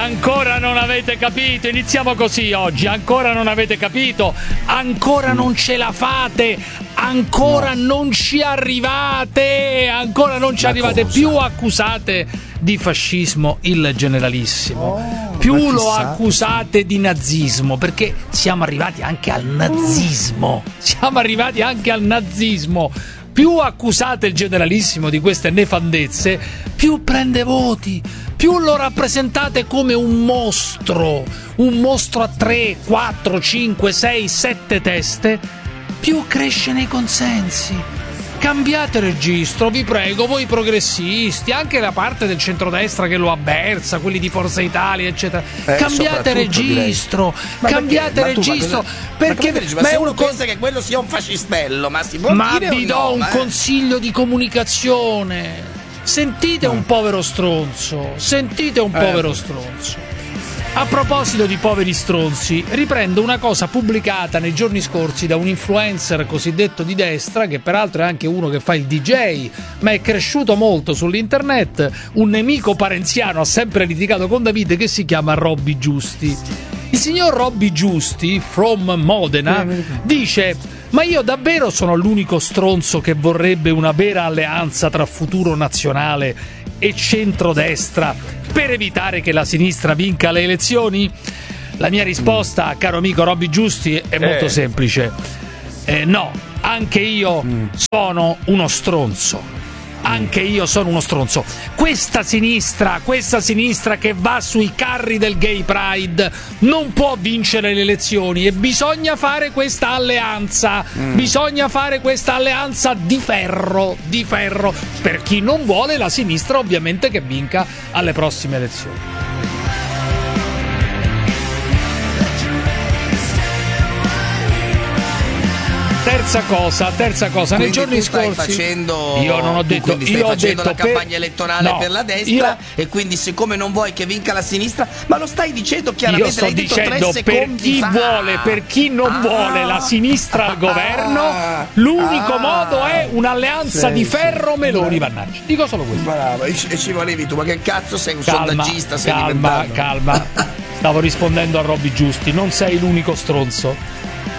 Ancora non avete capito, iniziamo così oggi, ancora non avete capito, ancora non ce la fate, ancora non ci arrivate, ancora non ci arrivate, più accusate di fascismo il generalissimo, più lo accusate di nazismo, perché siamo arrivati anche al nazismo, più accusate il generalissimo di queste nefandezze, più prende voti, più lo rappresentate come un mostro a 3, 4, 5, 6, 7 teste, più cresce nei consensi. Cambiate registro, vi prego, voi progressisti, anche la parte del centrodestra che lo avversa, quelli di Forza Italia, eccetera. Cambiate registro, perché se uno pensa che quello sia un fascistello, ma si può dire vi do un consiglio di comunicazione. Sentite un povero stronzo, A proposito di poveri stronzi, riprendo una cosa pubblicata nei giorni scorsi da un influencer cosiddetto di destra, che peraltro è anche uno che fa il DJ, ma è cresciuto molto sull'internet, un nemico parenziano, ha sempre litigato con Davide, che si chiama Robby Giusti. Il signor Robby Giusti, from Modena, dice: ma io davvero sono l'unico stronzo che vorrebbe una vera alleanza tra Futuro Nazionale e centrodestra per evitare che la sinistra vinca le elezioni? La mia risposta, caro amico Robby Giusti, è molto semplice. No, anche io sono uno stronzo. Questa sinistra che va sui carri del Gay Pride non può vincere le elezioni e bisogna fare questa alleanza. Bisogna fare questa alleanza di ferro per chi non vuole la sinistra, ovviamente, che vinca alle prossime elezioni. Terza cosa, nei giorni scorsi io non ho detto, stai facendo la campagna elettorale per la destra e quindi, siccome non vuoi che vinca la sinistra, ma lo stai dicendo chiaramente, io sto dicendo, per chi non vuole la sinistra al governo, l'unico modo è un'alleanza di ferro Meloni Vannacci. Dico solo questo. Bravo, e ci volevi tu, ma che cazzo sei un sondaggista? Calma. Stavo rispondendo a Robby Giusti, non sei l'unico stronzo.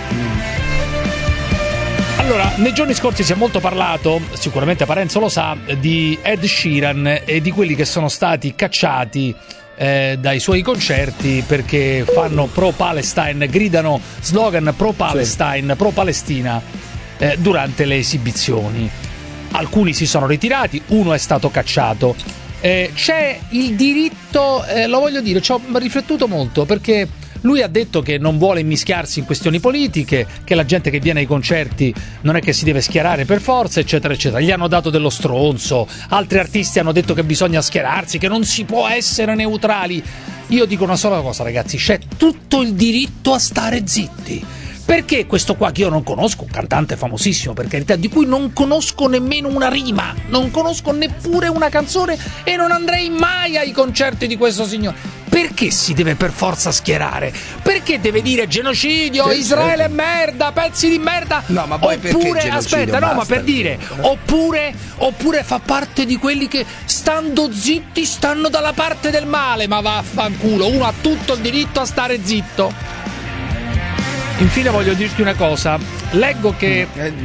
Allora, nei giorni scorsi si è molto parlato, sicuramente Parenzo lo sa, di Ed Sheeran e di quelli che sono stati cacciati dai suoi concerti perché fanno pro-Palestine, gridano slogan pro-Palestine, pro-Palestina durante le esibizioni. Alcuni si sono ritirati, uno è stato cacciato. C'è il diritto, lo voglio dire, ci ho riflettuto molto, perché lui ha detto che non vuole immischiarsi in questioni politiche, che la gente che viene ai concerti non è che si deve schierare per forza, eccetera eccetera. Gli hanno dato dello stronzo, altri artisti hanno detto che bisogna schierarsi, che non si può essere neutrali. Io dico una sola cosa, ragazzi: c'è tutto il diritto a stare zitti. Perché questo qua, che io non conosco, un cantante famosissimo, per carità, di cui non conosco nemmeno una rima, non conosco neppure una canzone e non andrei mai ai concerti di questo signore, perché si deve per forza schierare? Perché deve dire genocidio, Israele è merda, pezzi di merda? No, ma poi oppure, aspetta, no, ma per dire, oppure fa parte di quelli che, stando zitti, stanno dalla parte del male. Ma vaffanculo, uno ha tutto il diritto a stare zitto. Infine voglio dirti una cosa, leggo che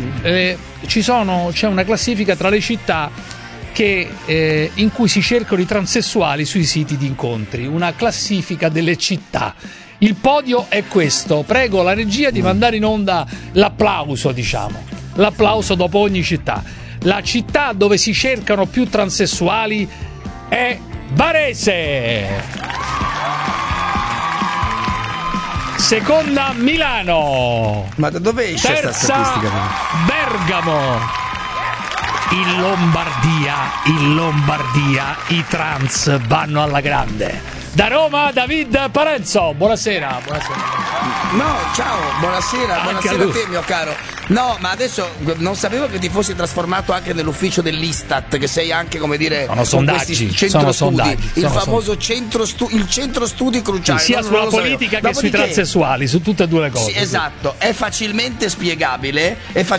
c'è una classifica tra le città in cui si cercano i transessuali sui siti di incontri, una classifica delle città. Il podio è questo, prego la regia di mandare in onda l'applauso dopo ogni città. La città dove si cercano più transessuali è Varese. Seconda Milano. Ma da dove esce questa statistica? Bergamo. In Lombardia i trans vanno alla grande. Da Roma David Parenzo. Buonasera. No, ciao, buonasera a te, mio caro. No, ma adesso non sapevo che ti fossi trasformato anche nell'ufficio dell'Istat, che sei anche, come dire, sono sondaggi, centro studi, il famoso il centro studi cruciale, sia sulla politica che sui transessuali, su tutte e due le cose. Sì, esatto, è facilmente spiegabile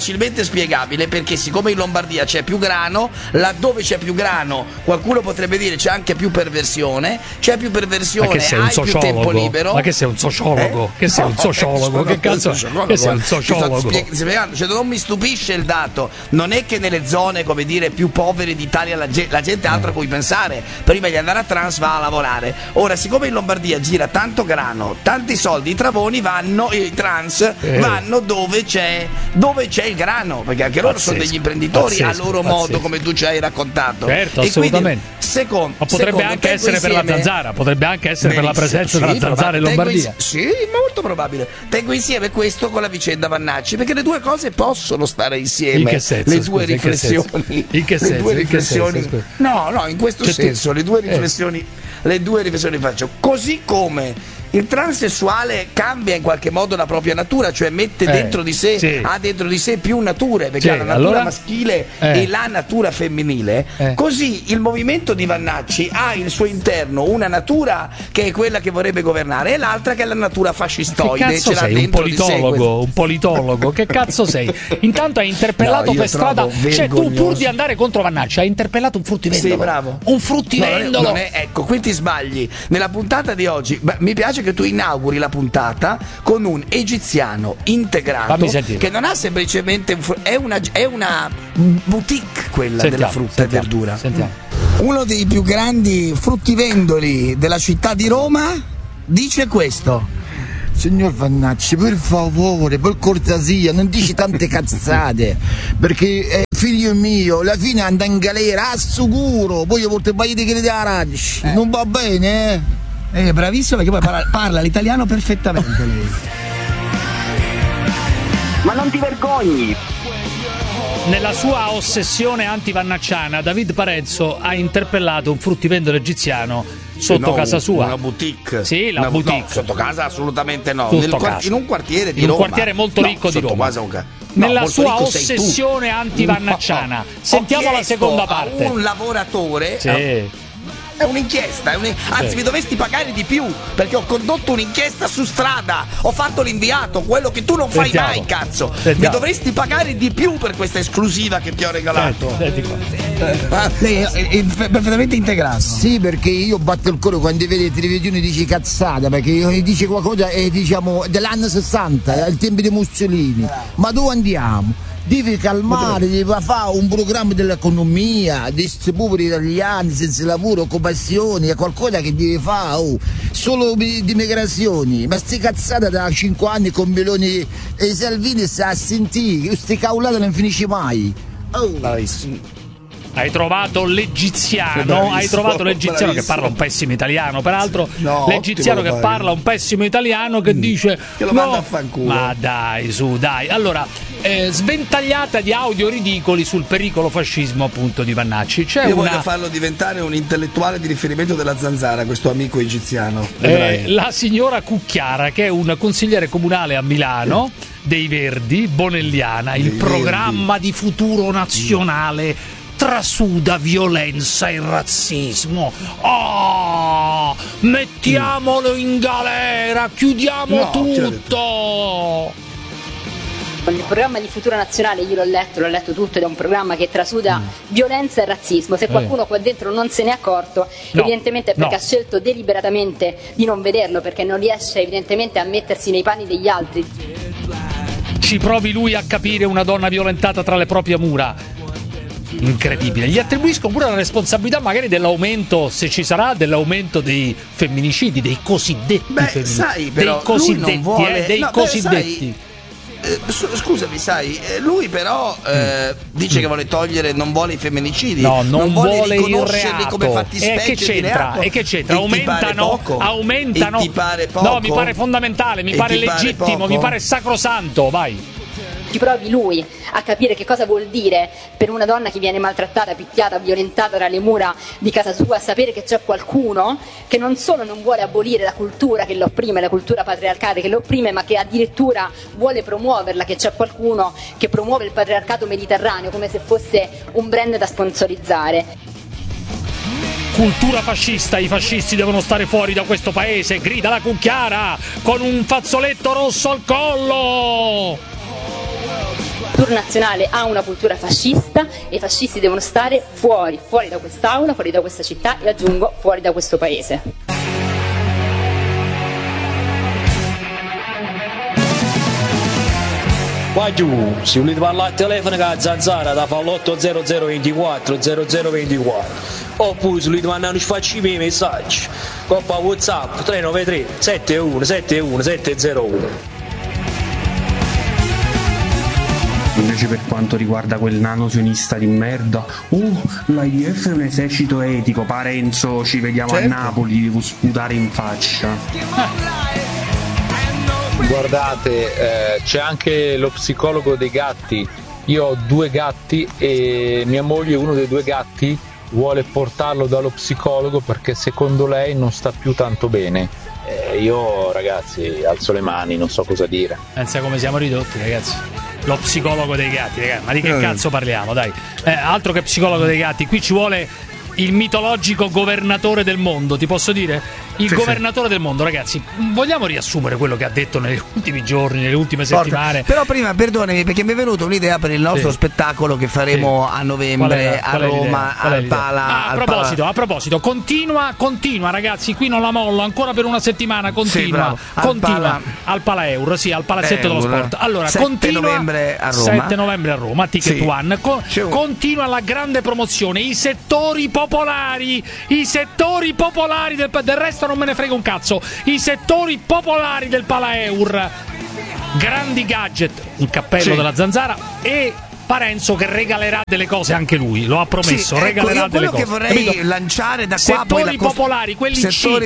perché siccome in Lombardia c'è più grano, laddove c'è più grano qualcuno potrebbe dire c'è anche più perversione, hai più tempo libero. Ma che sei un sociologo? Che sei un sociologo? Che cazzo? Che sei un sociologo? Cioè, non mi stupisce il dato. Non è che nelle zone, come dire, più povere d'Italia la gente ha altro a cui pensare. Prima di andare a trans va a lavorare. Ora, siccome in Lombardia gira tanto grano, tanti soldi, i trans vanno dove c'è il grano, perché anche loro sono degli imprenditori a loro modo, come tu ci hai raccontato. Certo, assolutamente. Ma potrebbe anche essere per la zanzara, potrebbe anche essere per la presenza della zanzara in Lombardia. Sì, molto probabile. Tengo insieme questo con la vicenda Vannacci, perché le due cose possono stare insieme. In che senso? Le due riflessioni. In che senso? No, in questo senso, le due riflessioni faccio. Così come il transessuale cambia in qualche modo la propria natura, cioè mette dentro di sé, ha dentro di sé più nature, perché ha la natura maschile e la natura femminile. Così il movimento di Vannacci ha il suo interno una natura che è quella che vorrebbe governare e l'altra che è la natura fascistoide. Che cazzo sei? Un politologo? Che cazzo sei? Intanto hai interpellato per strada, cioè tu pur di andare contro Vannacci hai interpellato un fruttivendolo. Sì, bravo. Un fruttivendolo. Ecco, qui ti sbagli. Nella puntata di oggi, mi piace che tu inauguri la puntata con un egiziano integrato che non ha semplicemente è una boutique quella della frutta e verdura. Sentiamo. Uno dei più grandi fruttivendoli della città di Roma dice questo: signor Vannacci, per favore, per cortesia, non dici tante cazzate, perché figlio mio, alla fine anda in galera, assicuro, poi io porto i bagni di che da radici, non va bene? Bravissimo, perché poi parla l'italiano perfettamente lei. Ma non ti vergogni? Nella sua ossessione anti-vannacciana, David Parenzo ha interpellato un fruttivendolo egiziano sotto casa sua. Una boutique. Sì, la boutique. No, sotto casa assolutamente no. In un quartiere di Roma. Un quartiere molto ricco di Roma. Nella sua ossessione anti-vannacciana. Sentiamo la seconda parte. Un lavoratore. Sì. È un'inchiesta, anzi mi dovresti pagare di più, perché ho condotto un'inchiesta su strada, ho fatto l'inviato, quello che tu non fai mai, cazzo. Mi dovresti pagare di più per questa esclusiva che ti ho regalato. Lei è perfettamente integrato. Sì, perché io batto il cuore quando vede televisione dice cazzata, perché dice qualcosa diciamo dell'anno 60, al tempo di Mussolini. Ma dove andiamo? Devi calmare, devi fare un programma dell'economia, di questi poveri italiani senza lavoro, occupazioni, è qualcosa che devi fare, solo di migrazioni, ma sti cazzate da 5 anni con Meloni e Salvini sta a sentire, queste caulate non finisce mai. Hai trovato l'egiziano, bravissimo. Che parla un pessimo italiano, peraltro l'egiziano che parla un pessimo italiano che dice che lo manda a fanculo. Ma dai, su, dai. Allora, sventagliata di audio ridicoli sul pericolo fascismo appunto di Vannacci. Voglio farlo diventare un intellettuale di riferimento della zanzara, questo amico egiziano. La signora Cucchiara, che è un consigliere comunale a Milano dei Verdi, bonelliana, il programma di futuro nazionale trasuda violenza e razzismo. Mettiamolo in galera, chiudiamo tutto. Il programma di futuro nazionale io l'ho letto tutto ed è un programma che trasuda violenza e razzismo. Se qualcuno qua dentro non se n'è accorto, evidentemente è perché ha scelto deliberatamente di non vederlo, perché non riesce evidentemente a mettersi nei panni degli altri. Ci provi lui a capire una donna violentata tra le proprie mura. Incredibile. Gli attribuiscono pure la responsabilità magari dell'aumento, se ci sarà, dell'aumento dei femminicidi, dei cosiddetti femminicidi. Sai, però, dei cosiddetti, lui non vuole... dei cosiddetti. Scusami, sai, lui però dice che vuole togliere, non vuole i femminicidi, non vuole riconoscerli il come fattispecie di reato. E che c'entra? Aumentano. Ti pare poco? No, mi pare fondamentale, mi pare legittimo, mi pare sacrosanto, vai. ci provi lui a capire che cosa vuol dire per una donna che viene maltrattata, picchiata, violentata tra le mura di casa sua, sapere che c'è qualcuno che non solo non vuole abolire la cultura che l'opprime, la cultura patriarcale che l'opprime, ma che addirittura vuole promuoverla, che c'è qualcuno che promuove il patriarcato mediterraneo come se fosse un brand da sponsorizzare. Cultura fascista, i fascisti devono stare fuori da questo paese, grida la Cucchiara con un fazzoletto rosso al collo. La cultura nazionale ha una cultura fascista e i fascisti devono stare fuori da quest'aula, fuori da questa città e aggiungo fuori da questo paese. Qua giù, se volete parlare al telefono con la Zanzara da fa l'80024 0024 oppure se volete mandare un sfacci i messaggi coppa WhatsApp 393 71 71 701. Invece per quanto riguarda quel nano sionista di merda, l'AIF è un esercito etico, Parenzo, ci vediamo a Napoli, devo sputare in faccia. Guardate, c'è anche lo psicologo dei gatti. Io ho 2 gatti e mia moglie, uno dei 2 gatti, vuole portarlo dallo psicologo perché secondo lei non sta più tanto bene. Io, ragazzi, alzo le mani, non so cosa dire. Pensa come siamo ridotti, ragazzi. Lo psicologo dei gatti, ragazzi. Ma di che cazzo parliamo, dai? Altro che psicologo dei gatti, qui ci vuole il mitologico governatore del mondo, ti posso dire? Il governatore del mondo, ragazzi. Vogliamo riassumere quello che ha detto negli ultimi giorni, nelle ultime settimane? Però prima, perdonami, perché mi è venuta un'idea per il nostro spettacolo che faremo a novembre a Roma, al Pala. A proposito, continua, ragazzi, qui non la mollo ancora per una settimana, continua al Pala Eur, al palazzetto dello sport. Allora, 7 novembre a Roma. 7 novembre a Roma, Ticket One. Continua la grande promozione, i settori popolari del resto non me ne frega un cazzo. I settori popolari del Pala Eur, grandi gadget, un cappello della Zanzara e Parenzo che regalerà delle cose anche lui, lo ha promesso, regalerà delle cose. Quello che vorrei lanciare da qua settori popolari, quelli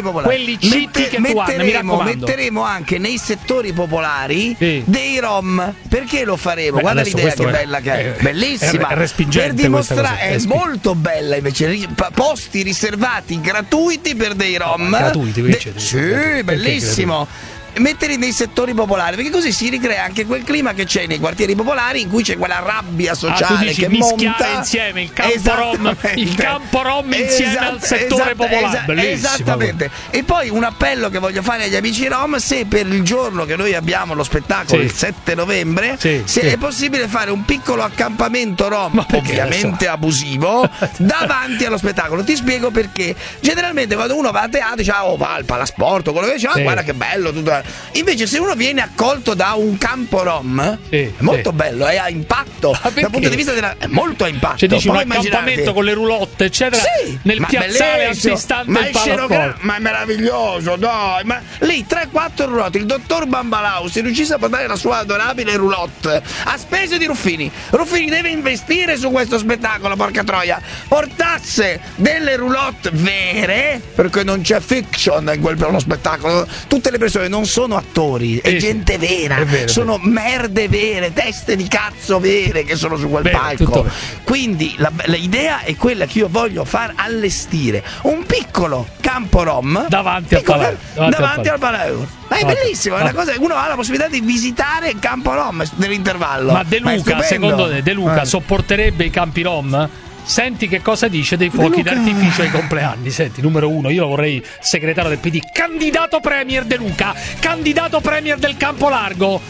Ticket One, mi raccomando. Metteremo anche nei settori popolari dei rom. Perché lo faremo? Guarda l'idea che bella che è, bellissima. È respingente, per dimostrare, è molto bella invece, posti riservati gratuiti per dei rom. Gratuiti, sì, bellissimo. Metterli nei settori popolari, perché così si ricrea anche quel clima che c'è nei quartieri popolari in cui c'è quella rabbia sociale che monta insieme il campo rom insieme al settore popolare. Bellissimo. Esattamente. E poi un appello che voglio fare agli amici rom: se per il giorno che noi abbiamo lo spettacolo il 7 novembre è possibile fare un piccolo accampamento rom, ovviamente abusivo, davanti allo spettacolo. Ti spiego perché. Generalmente quando uno va a teatro dice va al Palasport, quello che dice, guarda che bello tutto. Invece se uno viene accolto da un campo rom è molto bello, ha impatto dal punto di vista è molto a impatto. Cioè dici un accampamento con le roulotte eccetera nel piazzale antistante il Palasport. Ma è meraviglioso, dai, ma lì 3-4 roulotte, il dottor Bambalau si riuscisse a portare la sua adorabile roulotte a spese di Ruffini deve investire su questo spettacolo, porca troia, portasse delle roulotte vere, perché non c'è fiction in quello spettacolo, tutte le persone non sono attori, è gente vera, sono merde vere, teste di cazzo vere che sono su quel palco. Quindi l'idea è quella che io voglio far allestire un piccolo campo rom davanti al Pala Eur. Ma è bellissimo, è una cosa che uno ha la possibilità di visitare il campo rom nell'intervallo. Ma De Luca, secondo te, De Luca sopporterebbe i campi rom? Senti che cosa dice dei fuochi d'artificio ai compleanni. Senti, numero 1, io lo vorrei segretario del PD, candidato premier De Luca, candidato premier del Campo Largo.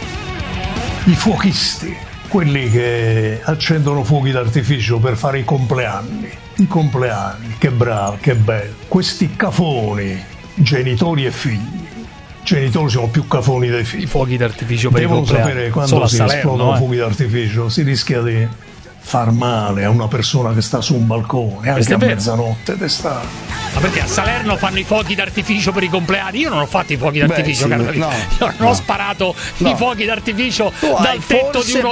I fuochisti, quelli che accendono fuochi d'artificio per fare i compleanni, che bravi, che bello. Questi cafoni, genitori e figli. Genitori sono più cafoni dei figli. I fuochi d'artificio per devono i compleanni. Sapere quando si esplodono fuochi d'artificio si rischia di far male a una persona che sta su un balcone anche a mezzanotte d'estate. Ma perché a Salerno fanno i fuochi d'artificio per i compleanni? Io non ho fatto i fuochi d'artificio, io non ho sparato i fuochi d'artificio dal tetto di un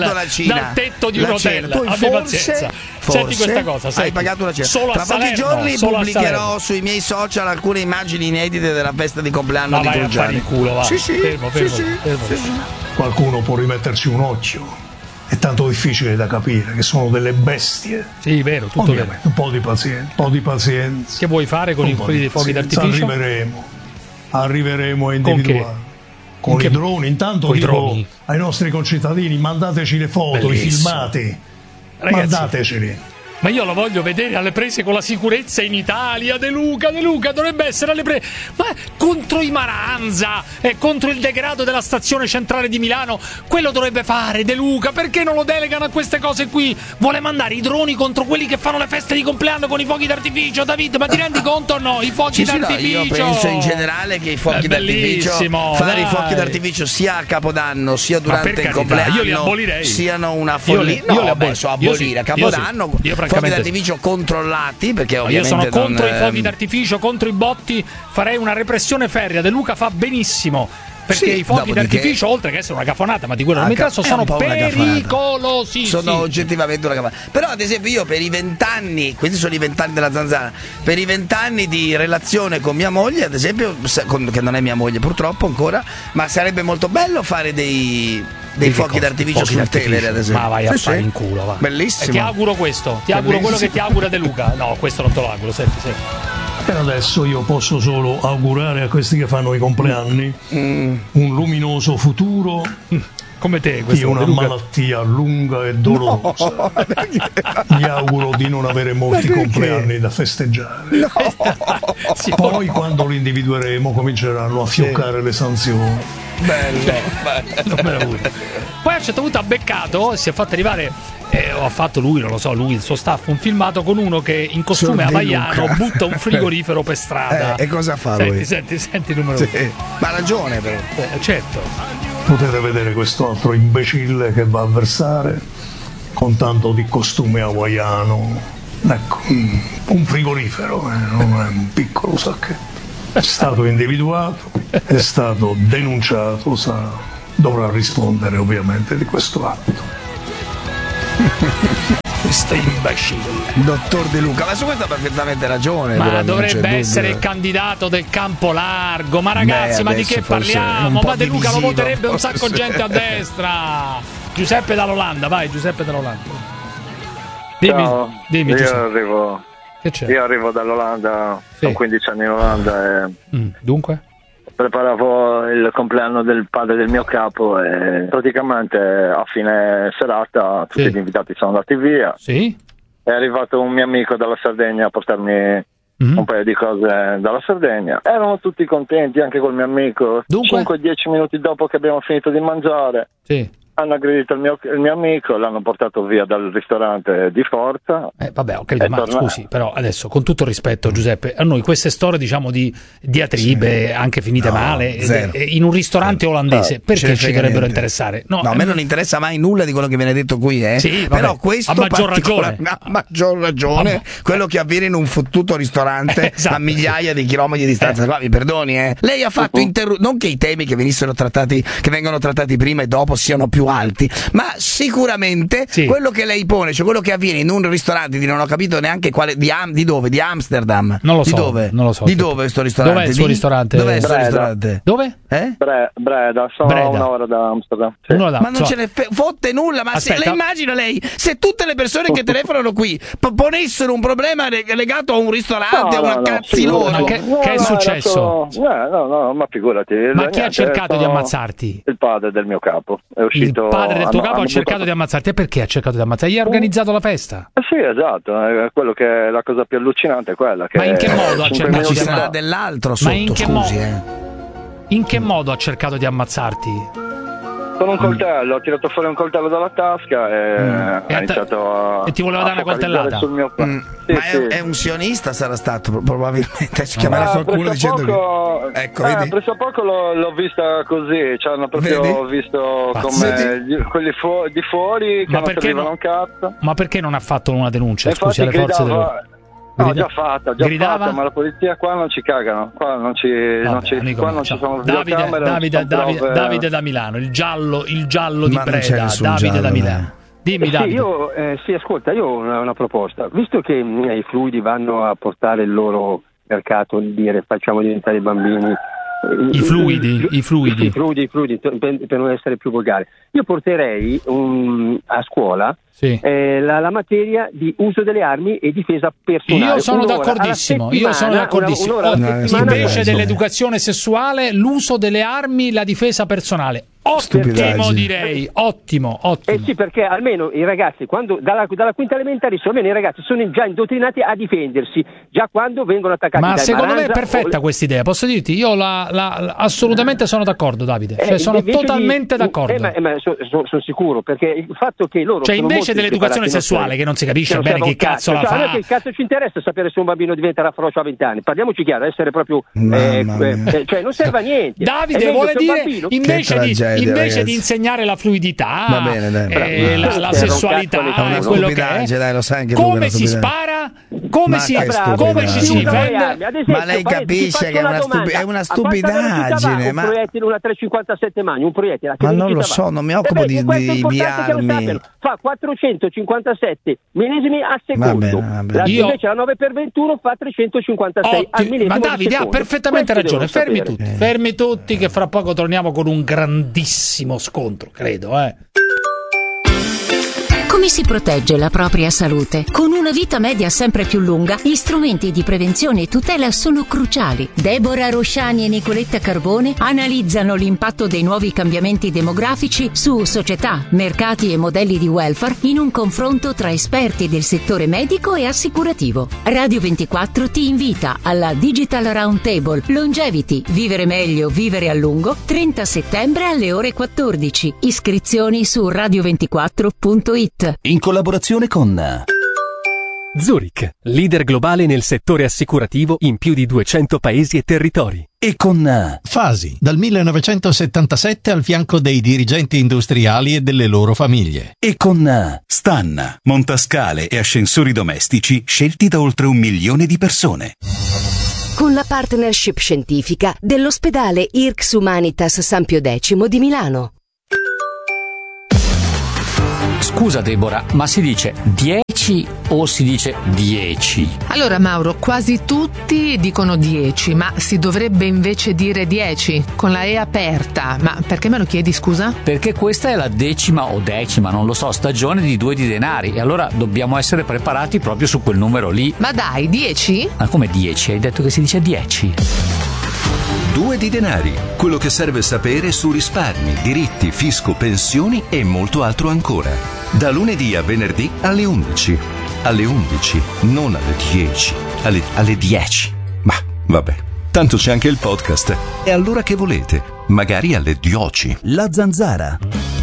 hotel. Abbi pazienza. Senti questa cosa, hai pagato una cena. Tra pochi giorni pubblicherò sui miei social alcune immagini inedite della festa di compleanno di Giuliani. Vai a fare il culo, va. Sì. qualcuno può rimetterci un occhio. È tanto difficile da capire, che sono delle bestie. Sì, vero, tutto vero. Un po' di pazienza. Che vuoi fare con quelli dei fuochi d'artificio? Arriveremo a individuare. Con i droni, intanto dico ai nostri concittadini, mandateci le foto, i filmati. Ragazzi, mandateceli. Ma io lo voglio vedere alle prese con la sicurezza in Italia. De Luca dovrebbe essere alle prese. Ma contro i Maranza e contro il degrado della stazione centrale di Milano, quello dovrebbe fare De Luca. Perché non lo delegano a queste cose qui? Vuole mandare i droni contro quelli che fanno le feste di compleanno con i fuochi d'artificio, David? Ma ti rendi conto o no? I fuochi d'artificio. No, io penso in generale che i fuochi d'artificio, fare i fuochi d'artificio sia a Capodanno sia durante il compleanno, io li abolirei. Siano una follia. Io li abolire a Capodanno. Fuochi d'artificio controllati, perché ovviamente io sono contro i fuochi d'artificio, contro i botti, farei una repressione ferrea. De Luca fa benissimo, perché i fuochi d'artificio, oltre che essere una cafonata, ma di quello non mi interessa, sono pericolosissimi. Sono oggettivamente una cafonata. Però ad esempio io per i 20 anni, questi sono i 20 anni della zanzara, per i 20 anni di relazione con mia moglie, ad esempio, che non è mia moglie purtroppo ancora, ma sarebbe molto bello fare dei fuochi d'artificio sul Tevere, ad esempio. Ma vai a fare in culo, va. Bellissimo. E ti auguro questo, ti auguro quello che ti augura De Luca. No, questo non te lo auguro, senti. Per adesso io posso solo augurare a questi che fanno i compleanni un luminoso futuro. Come te, di una malattia lunga e dolorosa. Gli auguro di non avere molti compleanni da festeggiare. Poi quando li individueremo cominceranno a fioccare le sanzioni. Bello. Poi a un certo punto ha beccato, si è fatto arrivare, o ha fatto lui, non lo so, lui, il suo staff, un filmato con uno che in costume hawaiano butta un frigorifero per strada. E cosa fa lui? Senti il numero 1. Ma ha ragione però. Certo. Potete vedere questo altro imbecille che va a versare con tanto di costume hawaiano. Ecco, un frigorifero, non è un piccolo sacchetto. È stato individuato, è stato denunciato, dovrà rispondere ovviamente di questo atto. Questo imbecille. Dottor De Luca, ma su questo ha perfettamente ragione. Ma dovrebbe essere il candidato del campo largo. Ma ragazzi, ma di che parliamo? Ma De Luca lo voterebbe un sacco gente a destra. Giuseppe dall'Olanda, vai, Giuseppe dall'Olanda. Dimmi Giuseppe. Io arrivo dall'Olanda, sono 15 anni in Olanda e dunque? Preparavo il compleanno del padre del mio capo e praticamente a fine serata tutti gli invitati sono andati via. Sì. È arrivato un mio amico dalla Sardegna a portarmi un paio di cose dalla Sardegna. Erano tutti contenti, anche col mio amico. 5-10 minuti dopo che abbiamo finito di mangiare, hanno aggredito il mio amico, l'hanno portato via dal ristorante di forza. Vabbè, ho capito, ma scusi, però adesso, con tutto il rispetto, Giuseppe, a noi queste storie, diciamo, di diatribe anche finite male in un ristorante olandese, perché ci dovrebbero interessare? No, a me non interessa mai nulla di quello che viene detto qui, Sì, però questo a maggior ragione quello che avviene in un fottuto ristorante a migliaia di chilometri di distanza. Qua mi perdoni, lei ha fatto non che i temi che vengono trattati prima e dopo siano più alti, ma sicuramente quello che lei pone, cioè quello che avviene in un ristorante di non ho capito neanche quale, di dove? Di Amsterdam? Non lo so. Di dove? Non lo so. Di dove questo ristorante? Dov'è il suo ristorante? Dov'è il suo ristorante? Dove? Breda, sono un'ora da Amsterdam. Ma non ce ne fotte nulla, ma se lei immagina se tutte le persone che telefonano qui ponessero un problema legato a un ristorante, a una cazzilosa. Che è successo? No, ma figurati. Ma chi ha cercato di ammazzarti? Il padre del mio capo. È uscito. Il padre del tuo capo ha cercato di ammazzarti. E perché ha cercato di ammazzarti? Gli ha organizzato la festa? Sì, esatto. Quello che è la cosa più allucinante è quella. Ma in che modo ha cercato di ammazzarti? Dell'altro sotto, scusi, In che modo ha cercato di ammazzarti? Con un coltello, ho tirato fuori un coltello dalla tasca e ha iniziato e ti voleva dare una coltellata? Sul mio è un sionista, sarà stato probabilmente. Ci chiamerà qualcuno dicendo presso a poco l'ho vista così, ci hanno proprio visto come quelli di fuori che non servivano un cazzo. Ma perché non ha fatto una denuncia? Infatti, scusi, alle forze già fatta, ma la polizia qua non ci cagano, qua non ci sono videocamere. Davide da Milano, il giallo di Breda, Davide da Milano. Dimmi, Davide. Ascolta, io ho una proposta. Visto che i fluidi vanno a portare il loro mercato, dire facciamo diventare i bambini I fluidi per non essere più volgare. Io porterei a scuola la materia di uso delle armi e difesa personale. Io sono d'accordissimo. Invece dell'educazione sessuale, l'uso delle armi, la difesa personale. Ottimo, direi, ottimo. Sì, perché almeno i ragazzi, quando dalla quinta elementare, almeno i ragazzi sono già indottrinati a difendersi, già quando vengono attaccati. Ma secondo me è perfetta questa idea, posso dirti, io assolutamente sono d'accordo, Davide, sono totalmente d'accordo. Sono sicuro, perché il fatto che loro invece dell'educazione sessuale, che non si capisce bene che cazzo la fa. Che cazzo ci interessa sapere se un bambino diventerà frocio a 20 anni? Parliamoci chiaro, essere proprio cioè non serve a niente. Davide vuole dire invece di insegnare la fluidità, la sessualità, quello che è, lo sai anche come si spara, come ci si difende. Ma lei capisce che è una stupidaggine. Un proiettile, una 357 Magni, un proiettile. Ma non lo so, non mi occupo di armi. Fa 457 millesimi a secondo. Invece la 9x21 fa 356 al millesimo. Ma Davide ha perfettamente ragione. Fermi tutti, che fra poco torniamo con un grandissimo scontro, credo. Come si protegge la propria salute? Con una vita media sempre più lunga, gli strumenti di prevenzione e tutela sono cruciali. Deborah Rosciani e Nicoletta Carbone analizzano l'impatto dei nuovi cambiamenti demografici su società, mercati e modelli di welfare in un confronto tra esperti del settore medico e assicurativo. Radio 24 ti invita alla Digital Roundtable Longevity, vivere meglio, vivere a lungo, 30 settembre alle ore 14. Iscrizioni su radio24.it. In collaborazione con Zurich, leader globale nel settore assicurativo in più di 200 paesi e territori. E con Fasi, dal 1977 al fianco dei dirigenti industriali e delle loro famiglie. E con Stan, montascale e ascensori domestici scelti da oltre 1 milione di persone. Con la partnership scientifica dell'ospedale IRCS Humanitas San Pio X di Milano. Scusa Deborah, ma si dice 10 o si dice 10? Allora Mauro, quasi tutti dicono 10, ma si dovrebbe invece dire 10, con la E aperta. Ma perché me lo chiedi, scusa? Perché questa è la 10ª o 10ª, non lo so, stagione di 2 di denari, e allora dobbiamo essere preparati proprio su quel numero lì. Ma dai, 10? Ma come 10? Hai detto che si dice 10? 2 di denari, quello che serve sapere su risparmi, diritti, fisco, pensioni e molto altro ancora. Da lunedì a venerdì alle 11. Alle 11, non alle 10. Alle 10. Ma vabbè, tanto c'è anche il podcast. E allora che volete? Magari alle 10. La Zanzara.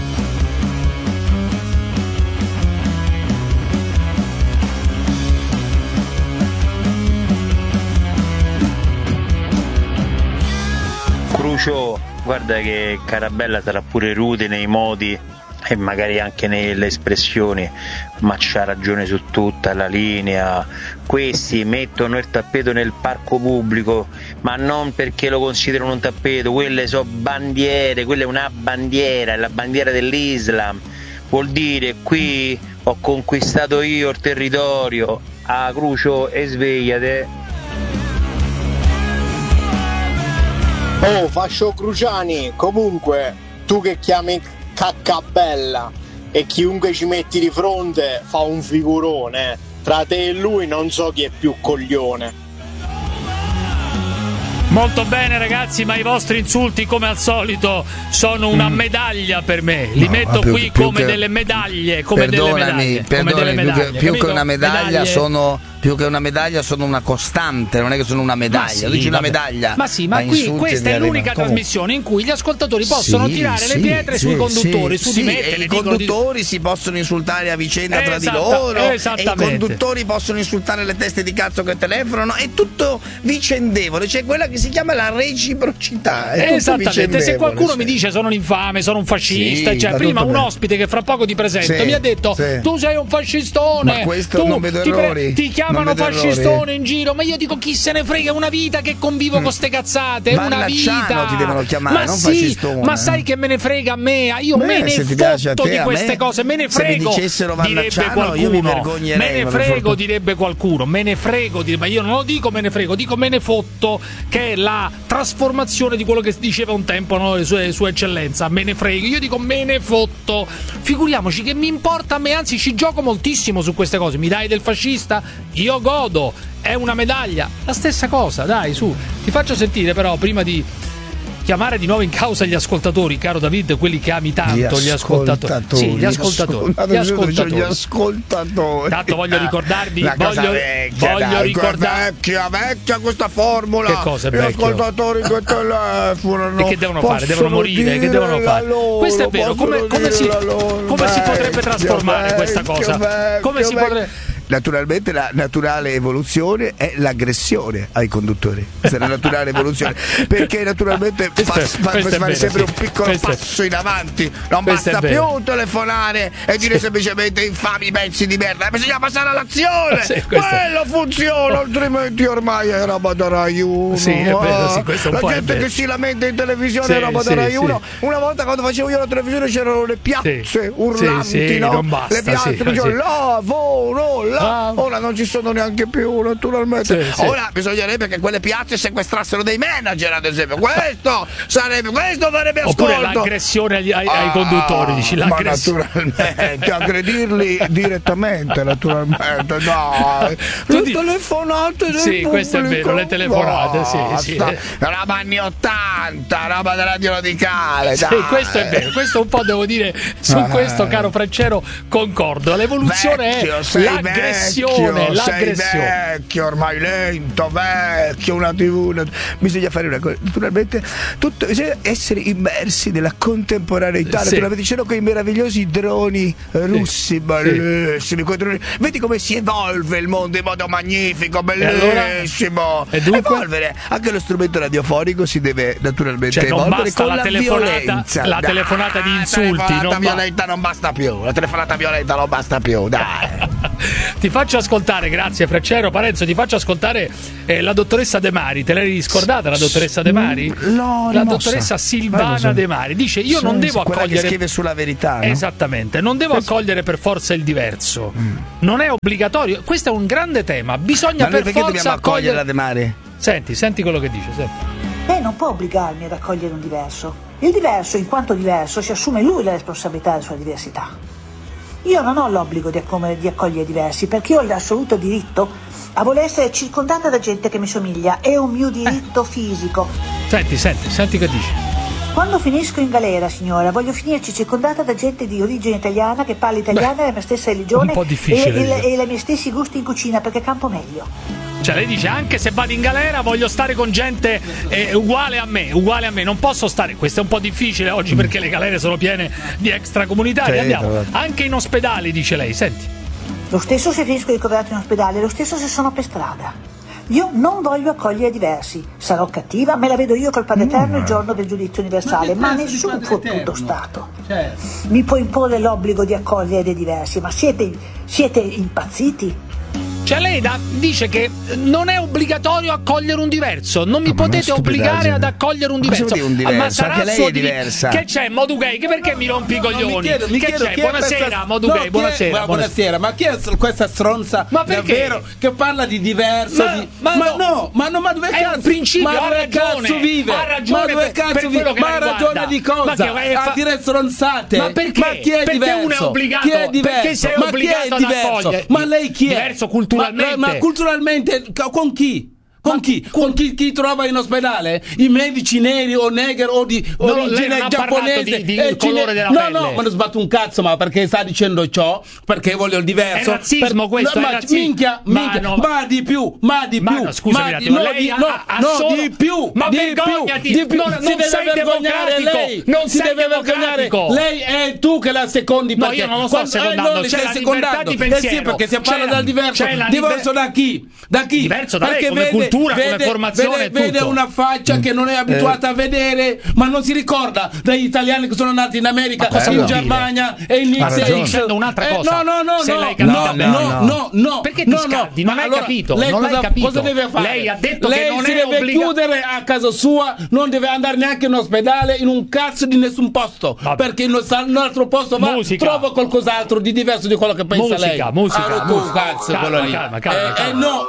Crucio, guarda che Carabella sarà pure rude nei modi e magari anche nelle espressioni, ma c'ha ragione su tutta la linea. Questi mettono il tappeto nel parco pubblico, ma non perché lo considerano un tappeto, quelle sono bandiere, quella è una bandiera, è la bandiera dell'Islam. Vuol dire qui ho conquistato io il territorio. A Crucio e svegliate. Oh, Fascio Cruciani, comunque tu che chiami Caccabella e chiunque ci metti di fronte fa un figurone, tra te e lui non so chi è più coglione. Molto bene ragazzi, ma i vostri insulti come al solito sono una medaglia per me, li metto qui come delle medaglie, come delle medaglie. Più che una medaglia più che una medaglia sono una costante, non è che sono una medaglia, dici una medaglia. Ma sì, ma qui questa è l'unica trasmissione in cui gli ascoltatori possono tirare le pietre sui conduttori, su di me. E i conduttori si possono insultare a vicenda tra di loro, e i conduttori possono insultare le teste di cazzo che telefonano, è tutto vicendevole, c'è quella che si chiama la reciprocità. Esattamente, se qualcuno mi dice sono un infame, sono un fascista, cioè prima un ospite che fra poco ti presento mi ha detto tu sei un fascistone, ma questo non vedo errori. Ti chiamo chiamano fascistone in giro, ma io dico chi se ne frega, una vita che convivo con ste cazzate, una vita. Ti devono chiamare, ma non sì, fascistone. Ma sai che me ne frega a me? Io me ne fotto di queste cose, me ne frego. Se mi dicessero Vannacciano, io mi vergognerei. Me ne frego, direbbe qualcuno, me ne frego, ma io non lo dico me ne frego, dico me ne fotto, che è la trasformazione di quello che diceva un tempo, no, sua eccellenza. Me ne frego, io dico me ne fotto. Figuriamoci che mi importa a me, anzi ci gioco moltissimo su queste cose. Mi dai del fascista? Io godo, è una medaglia, la stessa cosa, dai, su. Ti faccio sentire però, prima di chiamare di nuovo in causa gli ascoltatori, caro David, quelli che ami tanto, gli ascoltatori. Sì, gli ascoltatori. Tanto voglio ricordarvi, voglio ricordarvi vecchia questa formula. Che cosa è gli ascoltatori che telefonano. E che devono fare? Devono morire, che devono fare? Questo è vero, come si potrebbe trasformare questa cosa? Come si potrebbe... Naturalmente la naturale evoluzione è l'aggressione ai conduttori. Questa è la naturale evoluzione, perché naturalmente fare sempre un piccolo passo in avanti. Non basta più telefonare e dire semplicemente infami pezzi di merda, bisogna passare all'azione. Quello funziona, altrimenti ormai è roba da Rai 1. Sì, è vero, questo la gente che si lamenta in televisione è roba da Rai 1. Una volta quando facevo io la televisione c'erano le piazze urlanti, no? Le piazze lavoro, là. Ora non ci sono neanche più, naturalmente. Ora bisognerebbe che quelle piazze sequestrassero dei manager, ad esempio. Questo farebbe ascolto. Oppure l'aggressione ai conduttori, dici, ma naturalmente aggredirli direttamente, naturalmente. No, le telefonate del pubblico. Questo è vero, le telefonate, sì. Roba anni 80, roba da radio radicale. Sì, questo è vero, questo un po' devo dire su questo, caro Freccero, concordo. L'evoluzione è l'aggressione. Sei vecchio, ormai lento, vecchio, una TV. Bisogna fare una cosa, naturalmente, bisogna essere immersi nella contemporaneità. Naturalmente c'erano quei meravigliosi droni russi, bellissimi. Quei droni. Vedi come si evolve il mondo in modo magnifico, bellissimo. Evolvere. Anche lo strumento radiofonico si deve naturalmente evolvere con la violenza. La telefonata di insulti. La telefonata violenta non basta più. La telefonata violenta non basta più, dai. Ti faccio ascoltare, grazie Freccero. Parenzo, ti faccio ascoltare la dottoressa De Mari. Te l'hai ricordata la dottoressa De Mari? No, la dottoressa Silvana De Mari dice: io non devo accogliere, che scrive sulla Verità, no? Esattamente, non devo accogliere per forza il diverso. Non è obbligatorio. Questo è un grande tema. Bisogna per forza dobbiamo accogliere la De Mari. Senti quello che dice. Lei non può obbligarmi ad accogliere un diverso. Il diverso, in quanto diverso, si assume lui la responsabilità della sua diversità. Io non ho l'obbligo di accogliere diversi, perché ho l'assoluto diritto a voler essere circondata da gente che mi somiglia. È un mio diritto fisico. Senti che dice. Quando finisco in galera, signora, voglio finirci circondata da gente di origine italiana, che parla italiano, la mia stessa religione e i miei stessi gusti in cucina, perché campo meglio. Cioè lei dice: anche se vado in galera voglio stare con gente uguale a me, non posso stare. Questo è un po' difficile oggi perché le galere sono piene di extracomunitari. Andiamo anche in ospedali, dice lei. Senti, lo stesso se finisco ricoverato in ospedale, lo stesso se sono per strada. Io non voglio accogliere diversi. Sarò cattiva, me la vedo io col Padre Eterno il giorno del giudizio universale, ma nessun fottuto Stato mi può imporre l'obbligo di accogliere dei diversi. Ma siete impazziti? Cioè lei dice che non è obbligatorio accogliere un diverso, non mi potete obbligare ad accogliere un diverso. Ma sarà anche lei è diversa. Che c'è, Modu Gay? Perché mi rompi i coglioni? Che c'è? Buonasera, Modu Gay, buonasera. Ma chi è questa stronza davvero che parla di diverso? Ma dove cazzo? Ma dove cazzo vive? Ma dove cazzo vive? Ma ha ragione di cosa? A dire stronzate. Ma perché? Ma chi è diverso? Perché uno è obbligato? Chi è diverso? Perché sei obbligato ad accogliere? Ma lei chi è? Diverso culturalmente. Ma culturalmente con chi? Con chi trova in ospedale? I medici neri o negri o di origine giapponese di colore della pelle. No, ma non sbatto un cazzo, ma perché sta dicendo ciò? Perché voglio il diverso. È razzismo questo, è razzismo. Minchia, ma di più. No, scusami un attimo, lei di più. Ma vergognati, si deve vergognare lei. Non si deve vergognare. Lei è tu che la secondi. No, io non lo sto secondando, c'è la libertà di pensiero. Sì, perché si parla del diverso. Diverso da chi? Diverso da lei come cultura. cultura, come formazione, vede una faccia che non è abituata a vedere, ma non si ricorda degli italiani che sono nati in America, in Germania e in Stai dicendo un'altra cosa. No. Perché ti scaldi? Non hai capito. Non l'hai capito. Cosa deve fare? Lei ha detto lei che non si è deve obbligato. Chiudere a casa sua, non deve andare neanche in ospedale, in un cazzo di nessun posto. Vabbè. Perché in un altro posto va, trova qualcos'altro di diverso di quello che pensa lei. Musica. Cazzo, quello lì. Calma.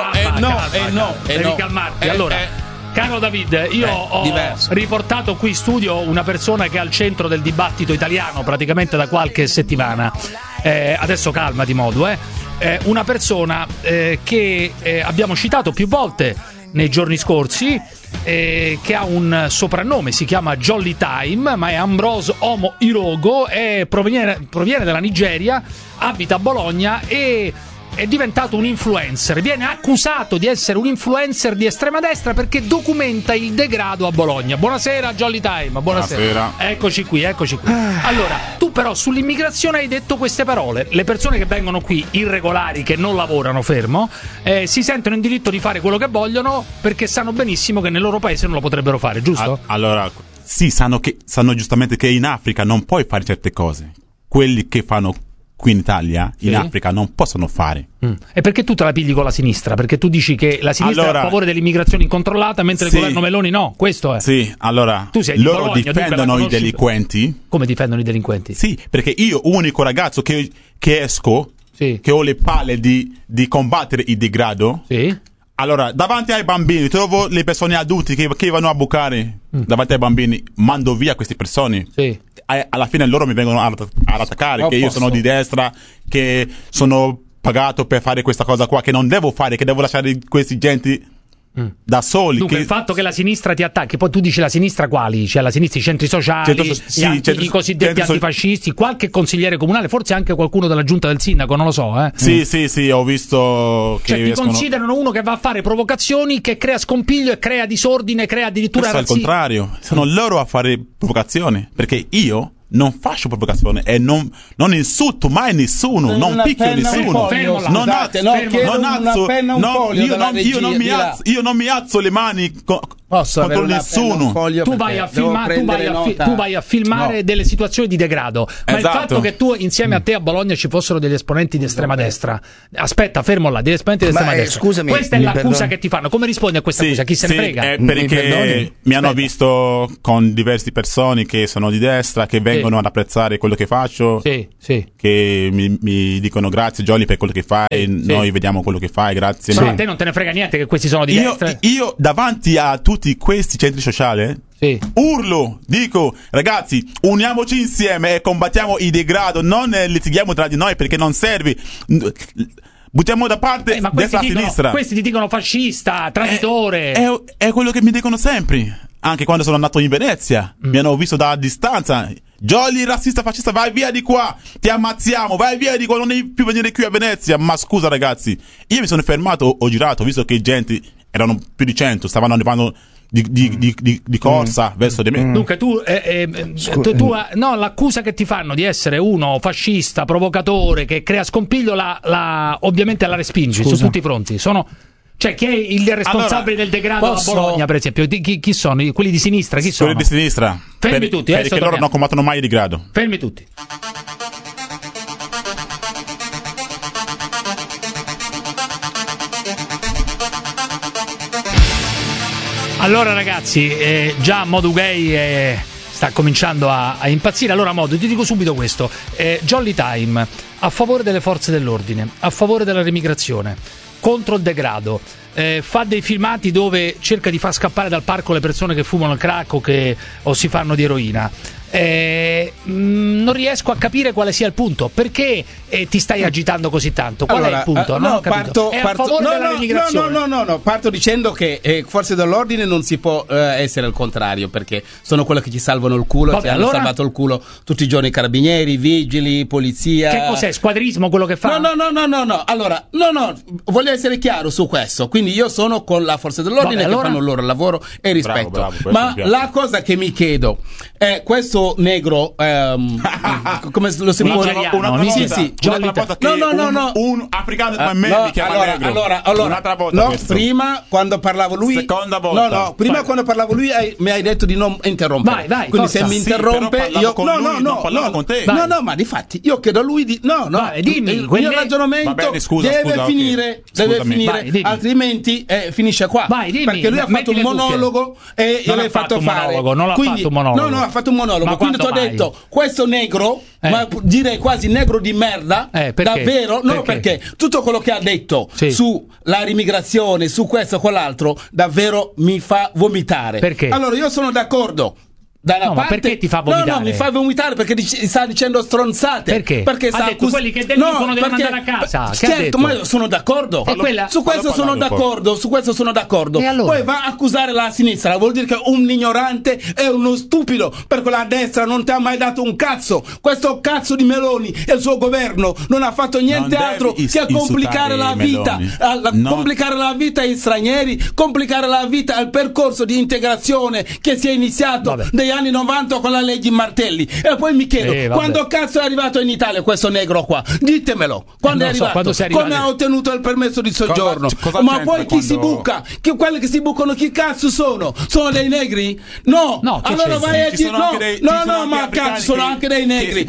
Devi calmarti. Allora, caro David, io ho riportato qui in studio una persona che è al centro del dibattito italiano praticamente da qualche settimana. Adesso calmati, Modu. Una persona che abbiamo citato più volte nei giorni scorsi, che ha un soprannome, si chiama Jolly Time, ma è Ambrose Omo Irogo, proviene dalla Nigeria, abita a Bologna e è diventato un influencer. Viene accusato di essere un influencer di estrema destra perché documenta il degrado a Bologna. Buonasera Jolly Time. Buonasera. Eccoci qui. Allora, tu però sull'immigrazione hai detto queste parole: le persone che vengono qui irregolari, che non lavorano, si sentono in diritto di fare quello che vogliono perché sanno benissimo che nel loro paese non lo potrebbero fare, giusto? Allora, sì, sanno giustamente che in Africa non puoi fare certe cose. Quelli che fanno qui in Italia, in Africa, non possono fare. E perché tu te la pigli con la sinistra? Perché tu dici che la sinistra è a favore dell'immigrazione incontrollata, mentre il governo Meloni no, questo è. Sì, allora, tu sei di loro Bologna, difendono i delinquenti. Come difendono i delinquenti? Sì, perché io, unico ragazzo che esco, che ho le palle di combattere il degrado, allora, davanti ai bambini, trovo le persone adulte che vanno a bucare davanti ai bambini, mando via queste persone. Alla fine loro mi vengono ad attaccare, che io sono di destra, che sono pagato per fare questa cosa qua, che non devo fare, che devo lasciare questi gente da soli. Dunque il fatto che la sinistra ti attacchi, poi tu dici la sinistra quali? Cioè la sinistra, i centri sociali, i cosiddetti antifascisti, qualche consigliere comunale, forse anche qualcuno della giunta del sindaco, non lo so. Sì, ho visto che ti considerano uno che va a fare provocazioni, che crea scompiglio e crea disordine, crea addirittura razzismo. Al contrario, sono loro a fare provocazioni, perché io non faccio provocazione e non insulto mai nessuno, non picchio nessuno, io non mi alzo le mani contro nessuno. Tu vai a filmare delle situazioni di degrado, ma il fatto che tu insieme a te a Bologna ci fossero degli esponenti di estrema destra, aspetta, fermo là, degli esponenti di estrema destra, scusami, questa è l'accusa che ti fanno. Come rispondi a questa accusa? Chi se ne frega? Perché mi hanno visto con diverse persone che sono di destra, che vengono ad apprezzare quello che faccio, che mi dicono grazie Jolly per quello che fai, noi vediamo quello che fai, grazie. Ma a te non te ne frega niente che questi sono di destra? Io davanti a tutti questi centri sociali urlo, dico ragazzi, uniamoci insieme e combattiamo il degrado, non litighiamo tra di noi perché non serve. Buttiamo da parte destra e sinistra. Questi ti dicono fascista, traditore. È quello che mi dicono sempre. Anche quando sono andato in Venezia mi hanno visto da distanza. Jolly, razzista, fascista, vai via di qua, ti ammazziamo, vai via di qua, non devi più venire qui a Venezia. Ma scusa ragazzi, io mi sono fermato, ho girato, visto che gente erano più di 100, stavano arrivando di corsa verso di me. Dunque tu l'accusa che ti fanno di essere uno fascista, provocatore, che crea scompiglio, ovviamente la respingi su tutti i fronti. Cioè, chi è il responsabile del degrado a Bologna, per esempio? Chi sono? Quelli di sinistra? Chi sono? Quelli di sinistra. Fermi tutti, perché loro non combattono mai il degrado. Fermi tutti. Allora ragazzi, già Modu Gay sta cominciando a impazzire. Allora Modu, ti dico subito questo. Jolly Time, a favore delle forze dell'ordine, a favore della remigrazione, contro il degrado, fa dei filmati dove cerca di far scappare dal parco le persone che fumano il crack o si fanno di eroina. Non riesco a capire quale sia il punto. Perché ti stai agitando così tanto? Qual è il punto? È a favore della immigrazione. No, parto dicendo che forze dell'ordine non si può essere al contrario, perché sono quello che ci salvano il culo. Ci hanno salvato il culo tutti i giorni carabinieri, vigili, polizia. Che cos'è? Squadrismo quello che fa? No. Allora, voglio essere chiaro su questo. Quindi io sono con la forza dell'ordine che fanno il loro lavoro e rispetto. Bravo, ma la cosa che mi chiedo è questo questo negro come lo si può un africano come me mi chiama negro. Un'altra volta prima quando parlavo lui seconda volta prima quando parlavo lui mi hai detto di non interrompere. Vai, quindi se mi interrompe io con te. No, ma difatti io chiedo a lui di dimmi, il mio ragionamento deve finire, altrimenti finisce qua. Vai, dimmi, perché lui ha fatto un monologo e io l'ho fatto fare. Non ha fatto un monologo. No, ha fatto un monologo. Quindi ti ho detto, questo negro, ma direi quasi negro di merda, davvero? No, perché tutto quello che ha detto sulla immigrazione, su questo e quell'altro, davvero mi fa vomitare. Perché? Allora io sono d'accordo. Ma perché ti fa vomitare? No, mi fa vomitare perché sta dicendo stronzate. Perché sta quelli che delinquono devono andare a casa. Certo, ma io sono d'accordo. Su questo sono d'accordo. E allora? Poi va a accusare la sinistra, vuol dire che un ignorante è uno stupido, perché la destra non ti ha mai dato un cazzo. Questo cazzo di Meloni e il suo governo non ha fatto niente altro che complicare la vita, complicare la vita ai stranieri, complicare la vita al percorso di integrazione che si è iniziato degli anni 90 con la legge Martelli. E poi mi chiedo quando cazzo è arrivato in Italia questo negro qua? Ditemelo, quando è arrivato, come ha ottenuto il permesso di soggiorno? Ma poi chi si buca? Quelli che si bucano chi cazzo sono? Sono dei negri? No, allora vai a dire ma cazzo sono anche dei negri. Il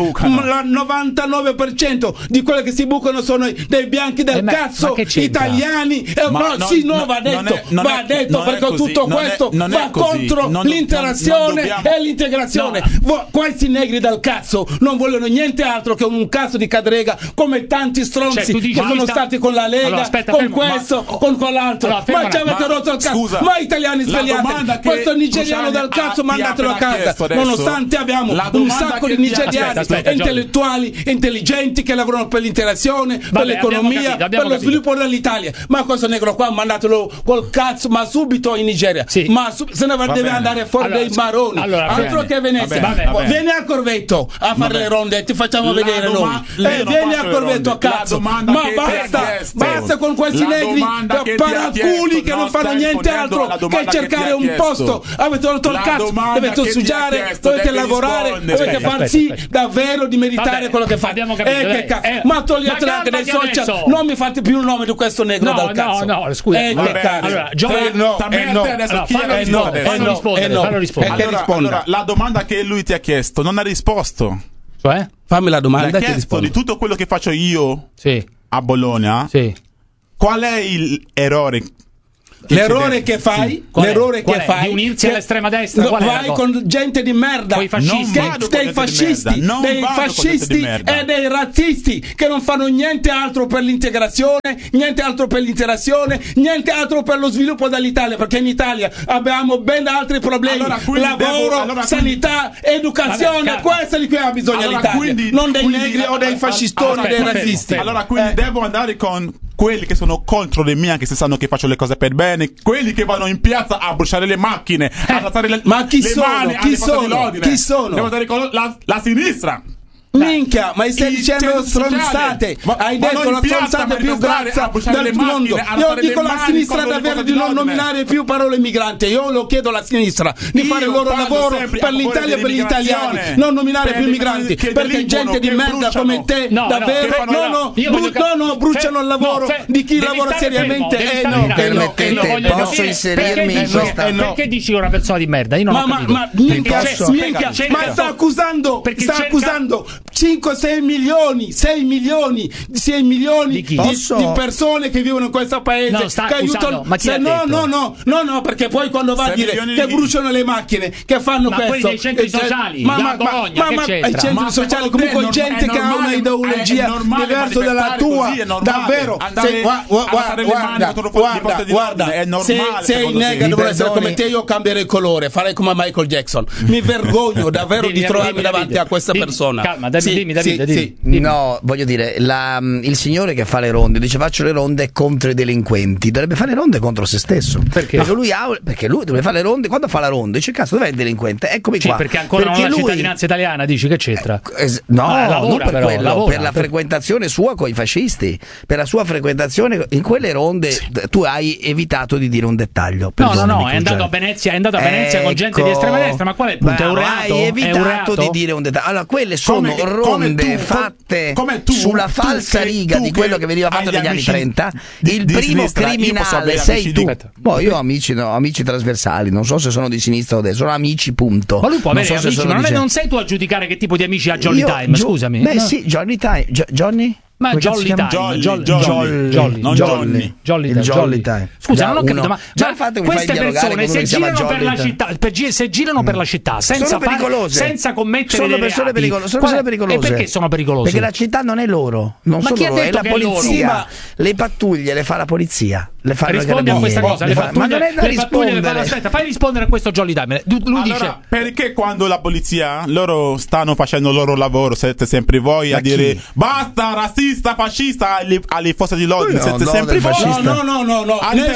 99% di quelli che si bucano sono dei bianchi del cazzo italiani. Va detto perché tutto questo va contro l'interazione e l'integrazione. Questi negri del cazzo non vogliono niente altro che un cazzo di cadrega come tanti stronzi che sono stati con la Lega, con questo, con quell'altro. Ma ci avete rotto il cazzo. Ma italiani svegliate, questo nigeriano del cazzo mandatelo a casa. Nonostante abbiamo un sacco di nigeriani intellettuali, intelligenti che lavorano per l'interazione, per l'economia, per lo sviluppo dell'Italia. Ma questo negro qua mandatelo col cazzo, ma subito in Nigeria. Ma se ne deve andare fuori dei maroni. Altro che Venezia. Vieni a Corvetto a fare le ronde e ti facciamo vedere noi. Vieni a Corvetto a cazzo. Ma basta con questi negri paraculi che non fanno niente altro che cercare un posto. Avete rotto il cazzo, dovete studiare, dovete lavorare, dovete far sì davvero di meritare quello che fate. Ma toglietelo anche dai social, non mi fate più il nome di questo negro dal cazzo. No, scusa. Allora, fallo rispondere. Allora, la domanda che lui ti ha chiesto non ha risposto. Cioè? Fammi la domanda che rispondo. Di tutto quello che faccio io a Bologna, qual è l'errore? L'errore che fai? L'errore che fai? Di unirsi all'estrema destra? Vai con gente di merda, dei fascisti e dei razzisti che non fanno niente altro per l'integrazione, niente altro per l'interazione, niente altro per lo sviluppo dell'Italia, perché in Italia abbiamo ben altri problemi, lavoro, sanità, educazione, questo di cui ha bisogno l'Italia, non dei negri o dei fascistoni o dei razzisti. Allora quindi devo andare con quelli che sono contro di me, anche se sanno che faccio le cose per bene, quelli che vanno in piazza a bruciare le macchine, a alzare le mani alle forze dell'ordine. Chi sono? Devo andare con la sinistra. Minchia, ma stai dicendo stronzate. Hai detto la stronzata più grazia del mondo. Io dico alla sinistra davvero di non nominare più parole migranti. Io lo chiedo alla sinistra di fare il loro lavoro per l'Italia e per gli italiani, non nominare più migranti, perché gente di merda come te davvero bruciano il lavoro di chi lavora seriamente. Posso inserirmi in questa? Perché dici una persona di merda? Io non ho capito. Ma sta accusando 5-6 milioni di persone che vivono in questo paese che aiutano. Ma chi ha detto? No, perché poi quando va a dire che bruciano le macchine, che fanno questo, quelli dei centri sociali, ma i centri sociali comunque gente che ha una ideologia diversa dalla tua, davvero. Guarda, se i negri devono essere come te, io cambierei colore, farei come Michael Jackson. Mi vergogno davvero di trovarmi davanti a questa persona. Calma, Dimmi, Davide, sì. No, voglio dire, il signore che fa le ronde dice faccio le ronde contro i delinquenti, dovrebbe fare le ronde contro se stesso. Perché lui deve fare le ronde, quando fa la ronda dice cazzo dov'è il delinquente? Eccomi qua. Perché ancora non ha la cittadinanza italiana, dici che c'entra? No, non per quello, per la frequentazione sua con i fascisti, per la sua frequentazione in quelle ronde tu hai evitato di dire un dettaglio. No, è andato a Venezia con gente di estrema destra, ma qual è il punto? È un reato? Hai evitato di dire un dettaglio. Allora, quelle sono ronde fatte sulla falsa riga di quello che veniva fatto negli anni 30. Il primo criminale sei tu. Poi io ho amici trasversali, non so se sono di sinistra o destra, sono amici, punto. Ma lui può avere amici, ma non sei tu a giudicare che tipo di amici ha Jolly Time, scusami. Beh sì, Jolly Time. Johnny? Ma Jolly Time. Scusa, non ho capito, ma queste persone se girano per la città senza commettere sono persone pericolose. E perché sono pericolose? Perché la città non è loro, non sono loro, è la polizia. Le pattuglie le fa la polizia. Rispondi a questa cosa, le pattuglie le fanno. Aspetta, fai rispondere a questo Jolly Time. Lui dice perché quando la polizia loro stanno facendo il loro lavoro siete sempre voi a dire basta razzista fascista alle forze di l'ordine, siete sempre voi. No,